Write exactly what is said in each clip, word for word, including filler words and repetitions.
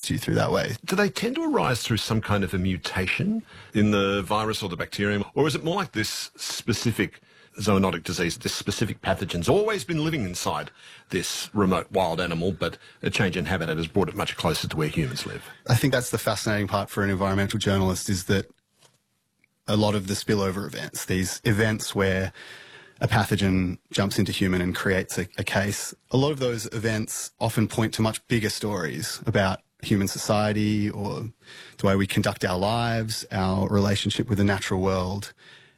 affect you through that way. Do they tend to arise through some kind of a mutation in the virus or the bacterium, or is it more like this specific zoonotic disease, this specific pathogen's always been living inside this remote wild animal, but a change in habitat has brought it much closer to where humans live? I think that's the fascinating part for an environmental journalist, is that a lot of the spillover events, these events where a pathogen jumps into human and creates a, a case, a lot of those events often point to much bigger stories about human society or the way we conduct our lives, our relationship with the natural world.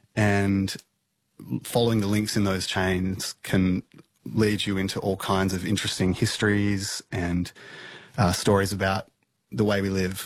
And following the links in those chains can lead you into all kinds of interesting histories and uh, stories about the way we live.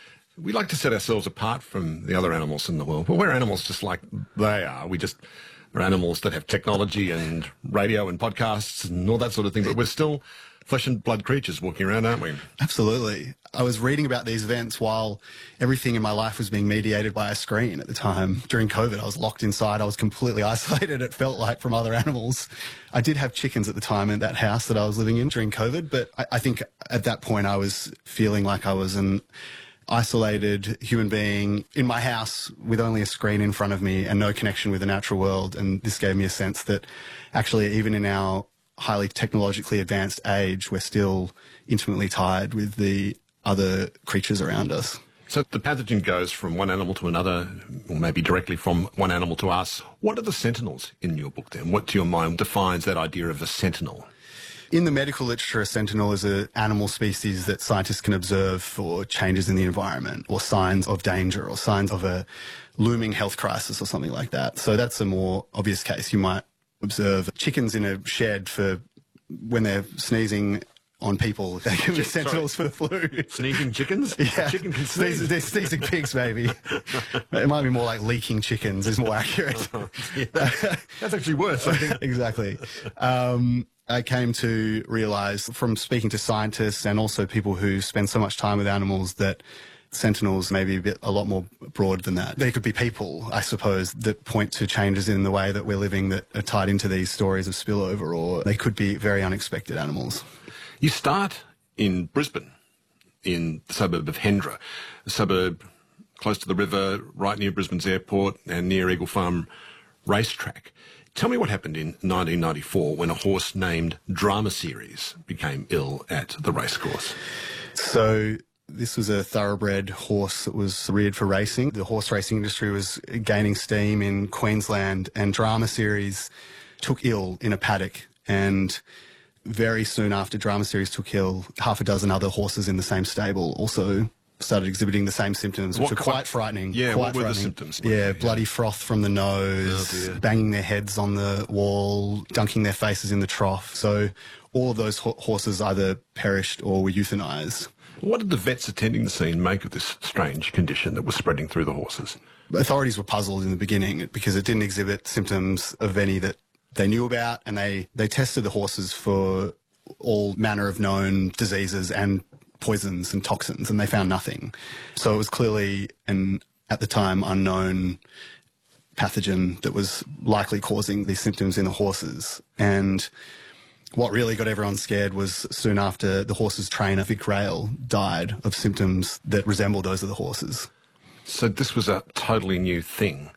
We like to set ourselves apart from the other animals in the world. Well, we're animals just like they are. We just are animals that have technology and radio and podcasts and all that sort of thing, but we're still flesh and blood creatures walking around, aren't we? Absolutely. I was reading about these events while everything in my life was being mediated by a screen at the time. During COVID, I was locked inside. I was completely isolated, it felt like, from other animals. I did have chickens at the time in that house that I was living in during COVID, but I, I think at that point I was feeling like I was an isolated human being in my house with only a screen in front of me and no connection with the natural world. And this gave me a sense that actually, even in our highly technologically advanced age, we're still intimately tied with the other creatures around us. So the pathogen goes from one animal to another, or maybe directly from one animal to us. What are the sentinels in your book then? What, to your mind, defines that idea of a sentinel? In the medical literature, a sentinel is an animal species that scientists can observe for changes in the environment or signs of danger or signs of a looming health crisis or something like that. So that's a more obvious case. You might observe chickens in a shed for when they're sneezing on people. They can be sentinels for the flu. Sneezing chickens? Yeah. Chicken can sneeze. They're sneezing pigs, maybe. It might be more like leaking chickens is more accurate. Yeah, that's actually worse, I think. Exactly. Um, I came to realise from speaking to scientists and also people who spend so much time with animals that sentinels may be a bit, a lot more broad than that. They could be people, I suppose, that point to changes in the way that we're living that are tied into these stories of spillover, or they could be very unexpected animals. You start in Brisbane, in the suburb of Hendra, a suburb close to the river, right near Brisbane's airport and near Eagle Farm racetrack. Tell me what happened in nineteen ninety-four when a horse named Drama Series became ill at the racecourse. So this was a thoroughbred horse that was reared for racing. The horse racing industry was gaining steam in Queensland, and Drama Series took ill in a paddock. And very soon after Drama Series took ill, half a dozen other horses in the same stable also started exhibiting the same symptoms, which What were quite- quite frightening. Yeah, quite what were the frightening. symptoms? Yeah, Yeah. bloody froth from the nose, Oh, dear. banging their heads on the wall, dunking their faces in the trough. So all of those ho- horses either perished or were euthanized. What did the vets attending the scene make of this strange condition that was spreading through the horses? Authorities were puzzled in the beginning because it didn't exhibit symptoms of any that they knew about, and they, they tested the horses for all manner of known diseases and poisons and toxins, and they found nothing. So it was clearly an, at the time, unknown pathogen that was likely causing these symptoms in the horses. And what really got everyone scared was soon after the horse's trainer, Vic Rail, died of symptoms that resembled those of the horses. So this was a totally new thing.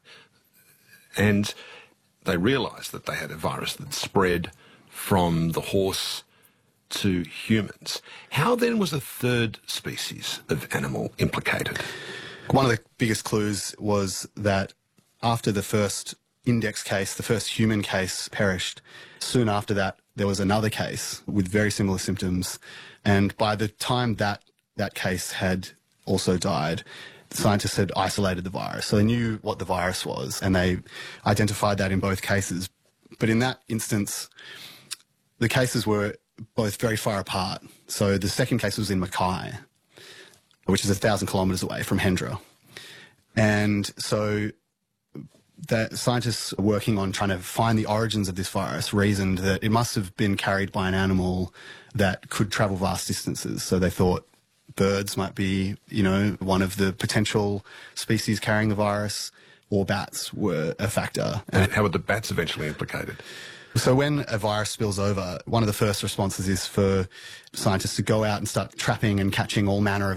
And they realised that they had a virus that spread from the horse to humans. How then was a third species of animal implicated? One of the biggest clues was that after the first index case, the first human case perished, soon after that there was another case with very similar symptoms. And by the time that that case had also died, scientists had isolated the virus. So they knew what the virus was, and they identified that in both cases. But in that instance, the cases were both very far apart. So the second case was in Mackay, which is a thousand kilometres away from Hendra. And so the scientists working on trying to find the origins of this virus reasoned that it must have been carried by an animal that could travel vast distances. So they thought birds might be, you know, one of the potential species carrying the virus, or bats were a factor. And how were the bats eventually implicated? So when a virus spills over, one of the first responses is for scientists to go out and start trapping and catching all manner of